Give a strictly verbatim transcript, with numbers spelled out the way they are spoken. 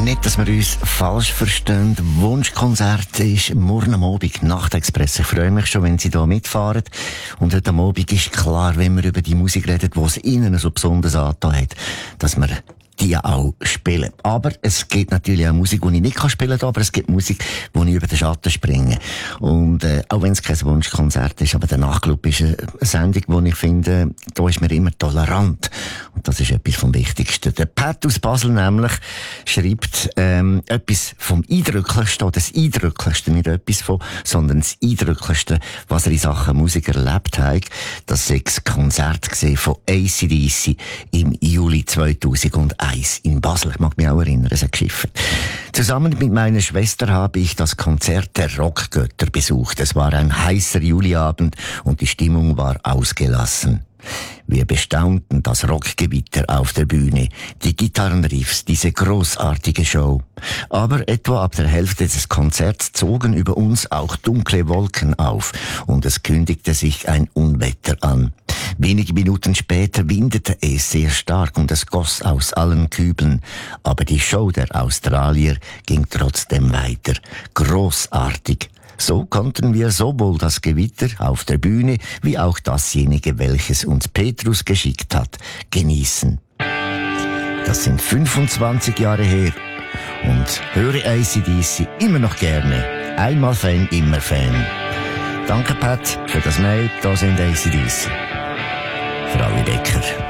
Nicht, dass wir uns falsch verstehen. Wunschkonzert ist morgen am Abend, Nachtexpress. Ich freue mich schon, wenn Sie hier mitfahren. Und heute am Abend ist klar, wenn wir über die Musik reden, die es Ihnen so besonders angetan hat, dass wir die auch spielen. Aber es gibt natürlich auch Musik, die ich nicht spielen kann, aber es gibt Musik, die ich über den Schatten springe. Und äh, auch wenn es kein Wunschkonzert ist, aber der Nachtclub ist eine Sendung, wo ich finde, da ist man immer tolerant. Und das ist etwas vom Wichtigsten. Der Pat aus Basel nämlich schreibt ähm, etwas vom Eindrücklichsten, oder das Eindrücklichste, nicht etwas von, sondern das Eindrücklichste, was er in Sachen Musik erlebt hat. Das war das Konzert gesehen von A C D C im Juli zweitausendeins in Basel. Ich mag mich auch erinnern, es hat geschiffert. Zusammen mit meiner Schwester habe ich das Konzert der Rockgötter besucht. Es war ein heißer Juliabend und die Stimmung war ausgelassen. Wir bestaunten das Rockgewitter auf der Bühne, die Gitarrenriffs, diese großartige Show. Aber etwa ab der Hälfte des Konzerts zogen über uns auch dunkle Wolken auf und es kündigte sich ein Unwetter an. Wenige Minuten später windete es sehr stark und es goss aus allen Kübeln. Aber die Show der Australier ging trotzdem weiter. Großartig. So konnten wir sowohl das Gewitter auf der Bühne wie auch dasjenige, welches uns Petrus geschickt hat, genießen. Das sind fünfundzwanzig Jahre her und höre A C D C immer noch gerne. Einmal Fan, immer Fan. Danke Pat für das Mail, da sind A C D C. Frau Becker.